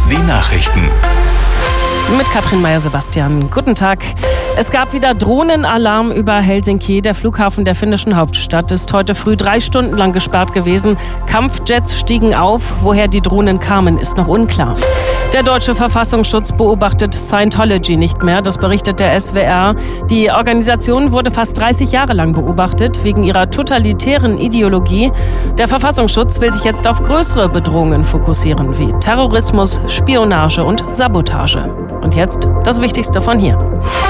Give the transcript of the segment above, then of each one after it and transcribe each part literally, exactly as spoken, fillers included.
Die Nachrichten. Mit Katrin Meyer-Sebastian. Guten Tag. Es gab wieder Drohnenalarm über Helsinki. Der Flughafen der finnischen Hauptstadt ist heute früh drei Stunden lang gesperrt gewesen. Kampfjets stiegen auf. Woher die Drohnen kamen, ist noch unklar. Der deutsche Verfassungsschutz beobachtet Scientology nicht mehr. Das berichtet der S W R. Die Organisation wurde fast dreißig Jahre lang beobachtet, wegen ihrer totalitären Ideologie. Der Verfassungsschutz will sich jetzt auf größere Bedrohungen fokussieren, wie Terrorismus, Spionage und Sabotage. Und jetzt das Wichtigste von hier.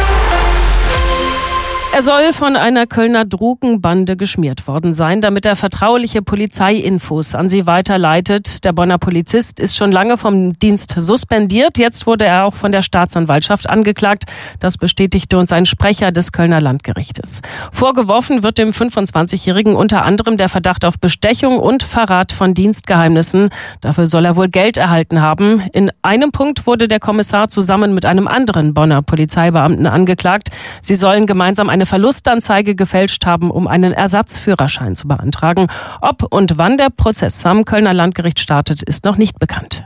Er soll von einer Kölner Drogenbande geschmiert worden sein, damit er vertrauliche Polizeiinfos an sie weiterleitet. Der Bonner Polizist ist schon lange vom Dienst suspendiert. Jetzt wurde er auch von der Staatsanwaltschaft angeklagt. Das bestätigte uns ein Sprecher des Kölner Landgerichtes. Vorgeworfen wird dem fünfundzwanzigjährigen unter anderem der Verdacht auf Bestechung und Verrat von Dienstgeheimnissen. Dafür soll er wohl Geld erhalten haben. In einem Punkt wurde der Kommissar zusammen mit einem anderen Bonner Polizeibeamten angeklagt. Sie sollen gemeinsam eine Verlustanzeige gefälscht haben, um einen Ersatzführerschein zu beantragen. Ob und wann der Prozess am Kölner Landgericht startet, ist noch nicht bekannt.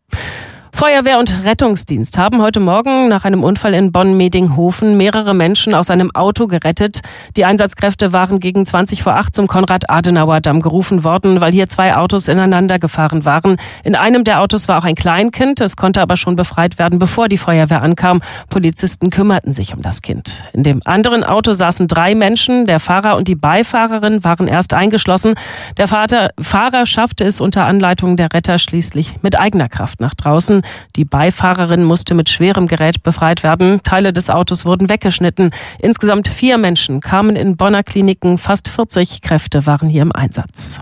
Feuerwehr und Rettungsdienst haben heute Morgen nach einem Unfall in Bonn-Medinghofen mehrere Menschen aus einem Auto gerettet. Die Einsatzkräfte waren gegen zwanzig vor acht zum Konrad-Adenauer-Damm gerufen worden, weil hier zwei Autos ineinander gefahren waren. In einem der Autos war auch ein Kleinkind, es konnte aber schon befreit werden, bevor die Feuerwehr ankam. Polizisten kümmerten sich um das Kind. In dem anderen Auto saßen drei Menschen, der Fahrer und die Beifahrerin waren erst eingeschlossen. Der Vater, Fahrer schaffte es unter Anleitung der Retter schließlich mit eigener Kraft nach draußen. Die Beifahrerin musste mit schwerem Gerät befreit werden. Teile des Autos wurden weggeschnitten. Insgesamt vier Menschen kamen in Bonner Kliniken. Fast vierzig Kräfte waren hier im Einsatz.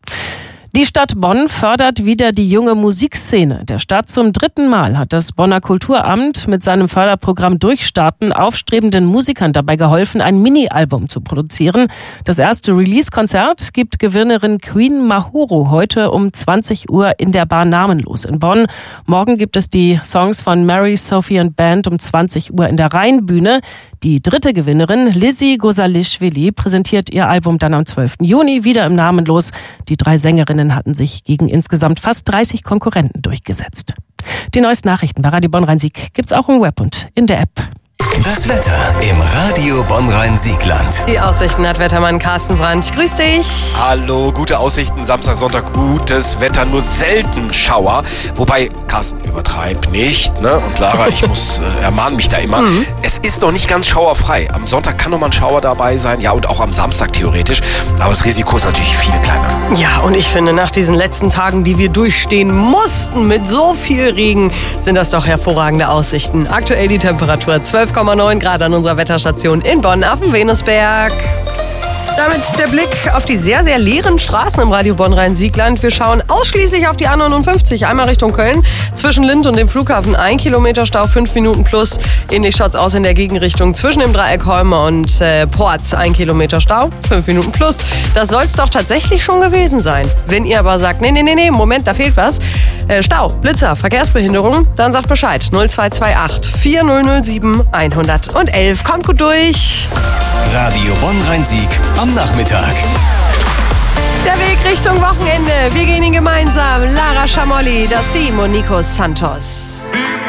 Die Stadt Bonn fördert wieder die junge Musikszene der Stadt. Zum dritten Mal hat das Bonner Kulturamt mit seinem Förderprogramm Durchstarten aufstrebenden Musikern dabei geholfen, ein Mini-Album zu produzieren. Das erste Release-Konzert gibt Gewinnerin Queen Mahoro heute um zwanzig Uhr in der Bar Namenlos in Bonn. Morgen gibt es die Songs von Mary, Sophie und Band um zwanzig Uhr in der Rheinbühne. Die dritte Gewinnerin, Lizzie Gosalischwili, präsentiert ihr Album dann am zwölften Juni wieder im Namenlos. Die drei Sängerinnen hatten sich gegen insgesamt fast dreißig Konkurrenten durchgesetzt. Die neuesten Nachrichten bei Radio Bonn-Rhein-Sieg gibt's auch im Web und in der App. Das Wetter im Radio Bonn-Rhein-Siegland. Die Aussichten hat Wettermann Carsten Brandt. Grüß dich. Hallo, gute Aussichten. Samstag, Sonntag gutes Wetter, nur selten Schauer. Wobei, Carsten, übertreib nicht, ne? Und Lara, ich muss, äh, ermahnen mich da immer. Mhm. Es ist noch nicht ganz schauerfrei. Am Sonntag kann noch mal ein Schauer dabei sein, ja, und auch am Samstag theoretisch. Aber das Risiko ist natürlich viel kleiner. Ja, und ich finde, nach diesen letzten Tagen, die wir durchstehen mussten mit so viel Regen, sind das doch hervorragende Aussichten. Aktuell die Temperatur zwölf Komma neun Grad an unserer Wetterstation in Bonn auf dem Venusberg. Damit der Blick auf die sehr, sehr leeren Straßen im Radio Bonn-Rhein-Siegland. Wir schauen ausschließlich auf die A neunundfünfzig, einmal Richtung Köln. Zwischen Lindt und dem Flughafen ein Kilometer Stau, fünf Minuten plus. Ähnlich schaut's aus in der Gegenrichtung zwischen dem Dreieck Holme und äh, Porz, ein Kilometer Stau, fünf Minuten plus. Das soll's doch tatsächlich schon gewesen sein. Wenn ihr aber sagt, nee, nee, nee, nee, Moment, da fehlt was. Äh, Stau, Blitzer, Verkehrsbehinderung, dann sagt Bescheid. null zwei zwei acht, vier null null sieben, eins null eins. Kommt gut durch. Radio Bonn-Rhein-Sieg am Nachmittag. Der Weg Richtung Wochenende. Wir gehen ihn gemeinsam. Lara Schamolli, das Team und Nico Santos.